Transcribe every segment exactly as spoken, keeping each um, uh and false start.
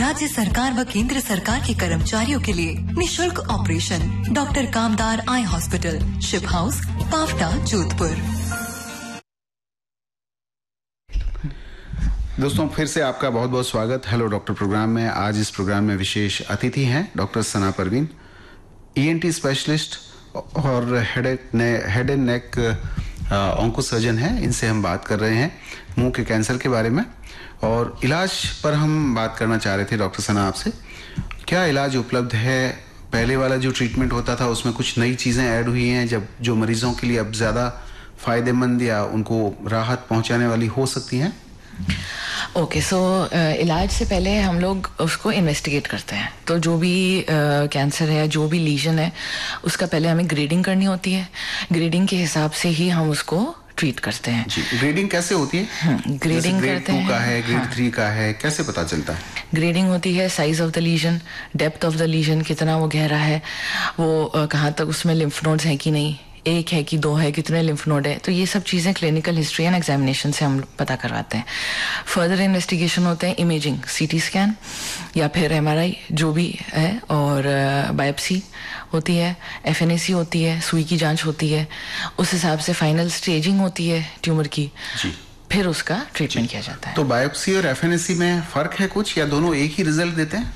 राज्य सरकार व केंद्र सरकार के कर्मचारियों के लिए निशुल्क ऑपरेशन। डॉक्टर कामदार eye hospital, ship house, Pawta, Jodhpur. दोस्तों, फिर से आपका बहुत बहुत स्वागत हेलो डॉक्टर प्रोग्राम में। आज इस प्रोग्राम में विशेष अतिथि हैं डॉक्टर सना परवीन, ईएनटी स्पेशलिस्ट और head head and neck onco surgeon हैं। इनसे हम बात कर रहे हैं मुंह के कैंसर के बारे में और इलाज पर हम बात करना चाह रहे थे। डॉक्टर सना, आपसे क्या इलाज उपलब्ध है? पहले वाला जो ट्रीटमेंट होता था उसमें कुछ नई चीज़ें ऐड हुई हैं जब जो मरीजों के लिए अब ज़्यादा फ़ायदेमंद या उनको राहत पहुंचाने वाली हो सकती हैं? ओके okay, सो so, uh, इलाज से पहले हम लोग उसको इन्वेस्टिगेट करते हैं। तो जो भी कैंसर uh, है, जो भी लीजन है, उसका पहले हमें ग्रेडिंग करनी होती है। ग्रेडिंग के हिसाब से ही हम उसको ट्रीट करते हैं। जी, ग्रेडिंग कैसे होती है? हम्म, ग्रेडिंग करते हैं। ग्रेड टू का है, ग्रेड थ्री का है, कैसे पता चलता है? ग्रेडिंग होती है size of the legion, depth of the legion, कितना वो गहरा है, वो uh, कहाँ तक उसमें लिम्फ नोड्स हैं कि नहीं, एक है कि दो है, कितने लिम्फ नोड है। तो ये सब चीज़ें क्लिनिकल हिस्ट्री एंड एग्जामिनेशन से हम पता करवाते हैं। फर्दर इन्वेस्टिगेशन होते हैं इमेजिंग, सीटी स्कैन या फिर एमआरआई जो भी है, और बायोप्सी होती है, एफएनएसी होती है, सुई की जांच होती है। उस हिसाब से फाइनल स्टेजिंग होती है ट्यूमर की, जी। फिर उसका ट्रीटमेंट किया जाता है। तो बायोप्सी और एफएनएसी में फ़र्क है कुछ, या दोनों एक ही रिजल्ट देते हैं?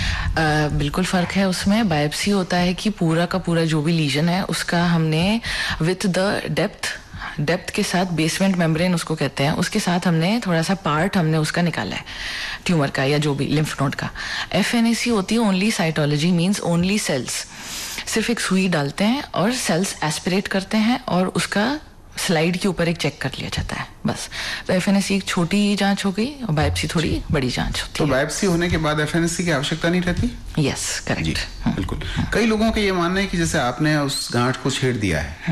Uh, बिल्कुल फ़र्क है उसमें। बायोप्सी होता है कि पूरा का पूरा जो भी लीजन है उसका हमने विथ द डेप्थ डेप्थ के साथ, बेसमेंट मेम्ब्रेन उसको कहते हैं, उसके साथ हमने थोड़ा सा पार्ट हमने उसका निकाला है ट्यूमर का या जो भी लिम्फ नोड का। एफएनएसी होती है only cytology, means only sales. सिर्फ एक सुई डालते हैं और सेल्स एस्पिरेट करते हैं और उसका स्लाइड के ऊपर एक चेक कर लिया जाता है, बस। तो एफएनएसी एक छोटी जांच हो गई और बायोप्सी थोड़ी बड़ी जांच होती तो है। तो बायोप्सी होने के बाद एफएनएसी की आवश्यकता नहीं रहती? यस, करेक्ट, बिल्कुल। कई लोगों का ये मानना है कि जैसे आपने उस गांठ को छेड़ दिया है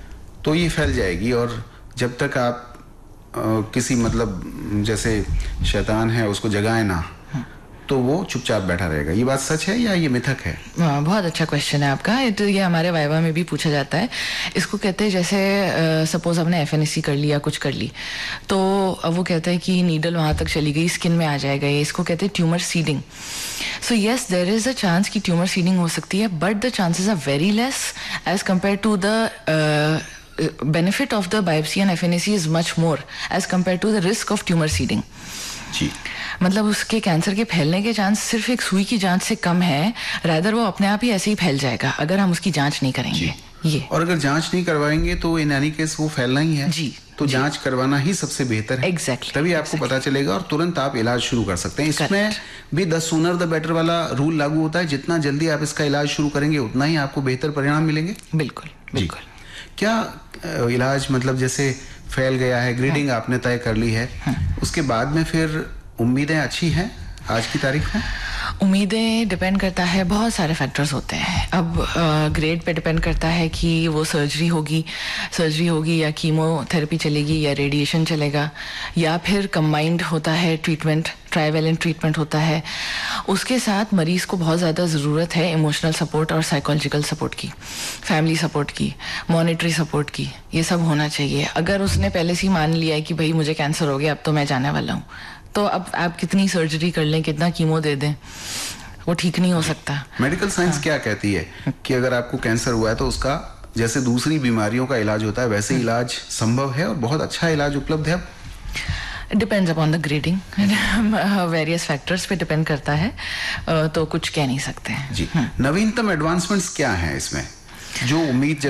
तो ये फैल जाएगी, और जब तक आप आ, किसी मतलब जैसे शैतान है उसको जगाए ना, तो वो चुपचाप बैठा रहेगा। ये बात सच है या ये मिथक है? आ, बहुत अच्छा क्वेश्चन है आपका। तो ये हमारे वाइवा में भी पूछा जाता है। इसको कहते हैं जैसे सपोज आपने एफएनएसी कर लिया, कुछ कर ली, तो अब वो कहते हैं कि नीडल वहाँ तक चली गई, स्किन में आ जाएगा ये। इसको कहते हैं tumour seeding. So yes, there is a chance कि ट्यूमर सीडिंग हो सकती है, but the chances are very less as compare to the benefit of the biopsy and F N A C is much more as compared to the risk of tumor seeding. जी, मतलब उसके cancer के फैलने के chance सिर्फ एक सुई की जांच से कम है, रादर वो अपने आप ही ऐसे ही फैल जाएगा अगर हम उसकी जांच नहीं करेंगे। ये और अगर जांच नहीं करवाएंगे तो इन एनी केस वो फैलना ही है। जी, तो जी. जांच करवाना ही सबसे बेहतर है। एग्जैक्टली, तभी आपको exactly. पता चलेगा और तुरंत आप इलाज शुरू कर सकते हैं। इसमें Correct. भी द सूनर द बेटर वाला रूल लागू होता है। जितना जल्दी आप इसका इलाज शुरू करेंगे उतना ही आपको बेहतर परिणाम मिलेंगे। बिल्कुल, बिल्कुल। क्या इलाज, मतलब जैसे फैल गया है, ग्रेडिंग हाँ. आपने तय कर ली है, हाँ. उसके बाद में फिर उम्मीदें अच्छी हैं आज की तारीख में? उम्मीदें डिपेंड करता है, बहुत सारे फैक्टर्स होते हैं। अब ग्रेड पे डिपेंड करता है कि वो सर्जरी होगी सर्जरी होगी या कीमोथेरेपी चलेगी या रेडिएशन चलेगा, या फिर कंबाइंड होता है ट्रीटमेंट, ट्राइवेलेंट ट्रीटमेंट होता है। उसके साथ मरीज को बहुत ज़्यादा ज़रूरत है इमोशनल सपोर्ट और साइकोलॉजिकल सपोर्ट की, फैमिली सपोर्ट की, मॉनिटरी सपोर्ट की। ये सब होना चाहिए। अगर उसने पहले से ही मान लिया है कि भाई मुझे कैंसर हो गया, अब तो मैं जाने वाला हूँ, तो अब आप कितनी सर्जरी कर लें, कितना कीमो दे दें, वो ठीक नहीं हो सकता। मेडिकल साइंस हाँ. क्या कहती है कि अगर आपको कैंसर हुआ है तो उसका जैसे दूसरी बीमारियों का इलाज होता है वैसे इलाज संभव है और बहुत अच्छा इलाज उपलब्ध है। Depends upon the grading, various factors पे डिपेंड करता है, तो कुछ कह नहीं सकते हैं। जी, नवीनतम एडवांसमेंट्स क्या हैं इसमें जो उम्मीद